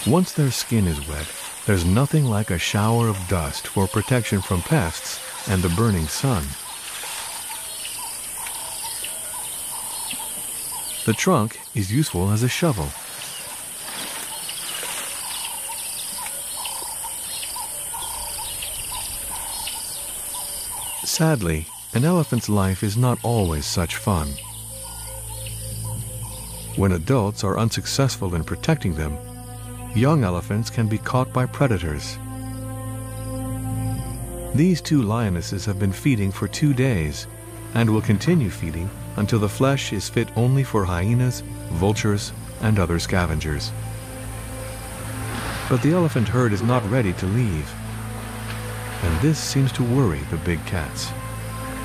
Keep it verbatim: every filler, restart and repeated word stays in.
Once their skin is wet, there's nothing like a shower of dust for protection from pests and the burning sun. The trunk is useful as a shovel. Sadly, an elephant's life is not always such fun. When adults are unsuccessful in protecting them, young elephants can be caught by predators. These two lionesses have been feeding for two days and will continue feeding until the flesh is fit only for hyenas, vultures, and other scavengers. But the elephant herd is not ready to leave, and this seems to worry the big cats.